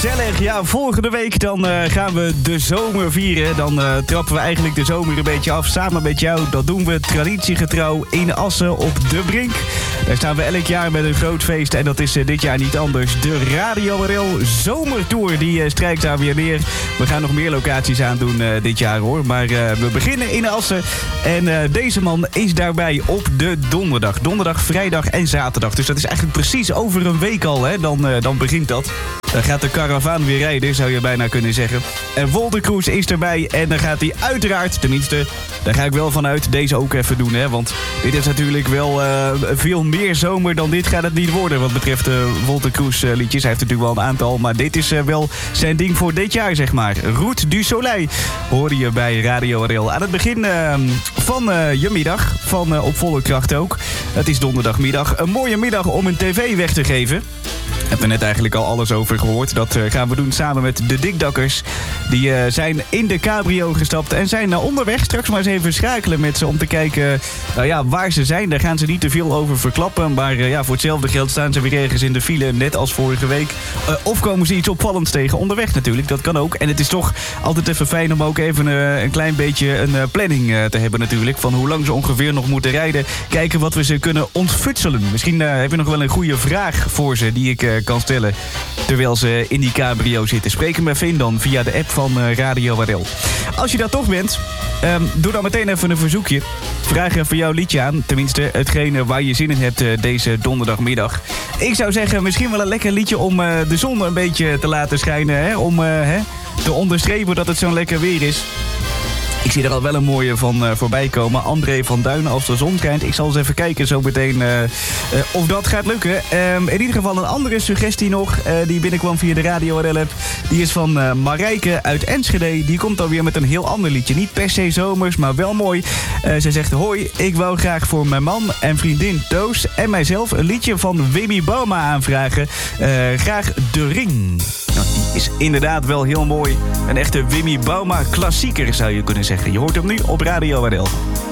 gezellig. Ja, volgende week dan gaan we de zomer vieren. Dan trappen we eigenlijk de zomer een beetje af samen met jou. Dat doen we traditiegetrouw in Assen op de Brink. Daar staan we elk jaar met een groot feest. En dat is dit jaar niet anders. De Radio RL Zomertour, die strijkt daar weer neer. We gaan nog meer locaties aandoen dit jaar hoor. Maar we beginnen in Assen. En deze man is daarbij op de donderdag. Donderdag, vrijdag en zaterdag. Dus dat is eigenlijk precies over een week al. Hè? Dan begint dat. Dan gaat de karavaan weer rijden, zou je bijna kunnen zeggen. En Wolter Kroes is erbij. En dan gaat hij uiteraard, tenminste, daar ga ik wel vanuit, deze ook even doen. Hè? Want dit is natuurlijk wel veel meer zomer dan dit gaat het niet worden. Wat betreft Wolter Kroes liedjes. Hij heeft natuurlijk wel een aantal. Maar dit is wel zijn ding voor dit jaar, zeg maar. Route du Soleil hoorde je bij Radio RL. Aan het begin van je middag. Van op volle kracht ook. Het is donderdagmiddag. Een mooie middag om een tv weg te geven. Ik heb er net eigenlijk al alles over gehoord. Dat gaan we doen samen met de Dikdakkers. Die zijn in de cabrio gestapt en zijn onderweg. Straks maar eens even schakelen met ze om te kijken waar ze zijn. Daar gaan ze niet te veel over verklappen. Maar voor hetzelfde geld staan ze weer ergens in de file, net als vorige week. Of komen ze iets opvallends tegen onderweg natuurlijk. Dat kan ook. En het is toch altijd even fijn om ook even een klein beetje een planning te hebben natuurlijk. Van hoe lang ze ongeveer nog moeten rijden. Kijken wat we ze kunnen ontfutselen. Misschien heb je nog wel een goede vraag voor ze die ik kan stellen terwijl ze in die cabrio zitten. Spreek hem even in dan via de app van Radio RL. Als je dat toch bent, doe dan meteen even een verzoekje. Vraag even jouw liedje aan. Tenminste, hetgene waar je zin in hebt deze donderdagmiddag. Ik zou zeggen, misschien wel een lekker liedje om de zon een beetje te laten schijnen. Hè? Om te onderstrepen dat het zo'n lekker weer is. Ik zie er al wel een mooie van voorbij komen. André van Duinen als de zon schijnt. Ik zal eens even kijken zo meteen of dat gaat lukken. In ieder geval een andere suggestie nog. Die binnenkwam via de Radio RL app. Die is van Marijke uit Enschede. Die komt dan weer met een heel ander liedje. Niet per se zomers, maar wel mooi. Zij zegt, hoi, ik wou graag voor mijn man en vriendin Toos en mijzelf een liedje van Wimmy Bauma aanvragen. Graag De Ring. Nou, die is inderdaad wel heel mooi. Een echte Wimmy Bauma klassieker zou je kunnen zeggen. Je hoort hem nu op Radio RL.